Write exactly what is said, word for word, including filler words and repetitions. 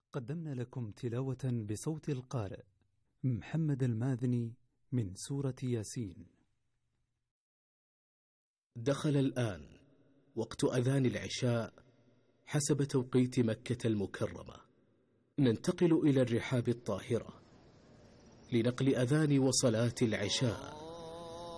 قدمنا لكم تلاوة بصوت القارئ محمد الماذني من سورة ياسين. دخل الآن وقت أذان العشاء حسب توقيت مكة المكرمة. ننتقل إلى الرحاب الطاهرة لنقل أذان وصلاة العشاء.